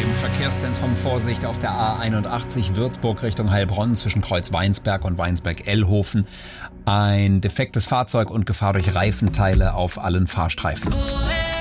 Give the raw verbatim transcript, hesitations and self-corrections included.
Im Verkehrszentrum Vorsicht auf der A einundachtzig Würzburg Richtung Heilbronn zwischen Kreuz Weinsberg und Weinsberg-Ellhofen. Ein defektes Fahrzeug und Gefahr durch Reifenteile auf allen Fahrstreifen.